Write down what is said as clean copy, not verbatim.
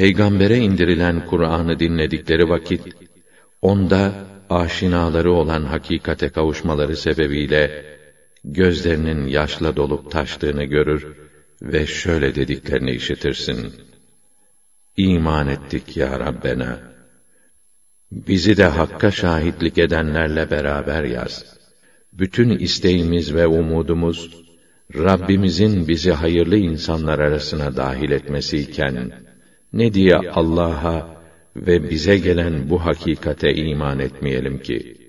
peygambere indirilen Kur'an'ı dinledikleri vakit, onda aşinaları olan hakikate kavuşmaları sebebiyle, gözlerinin yaşla dolup taştığını görür ve şöyle dediklerini işitirsin: İman ettik ya Rabbena! Bizi de Hakk'a şahitlik edenlerle beraber yaz. Bütün isteğimiz ve umudumuz, Rabbimizin bizi hayırlı insanlar arasına dahil etmesiyken, ne diye Allah'a ve bize gelen bu hakikate iman etmeyelim ki?